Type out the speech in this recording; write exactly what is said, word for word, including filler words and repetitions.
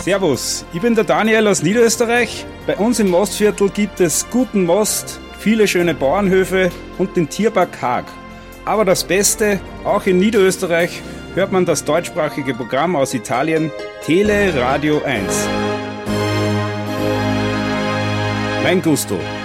Servus, ich bin der Daniel aus Niederösterreich. Bei uns im Mostviertel gibt es guten Most, viele schöne Bauernhöfe und den Tierpark Haag. Aber das Beste, auch in Niederösterreich hört man das deutschsprachige Programm aus Italien, Tele Radio eins. Mein Gusto.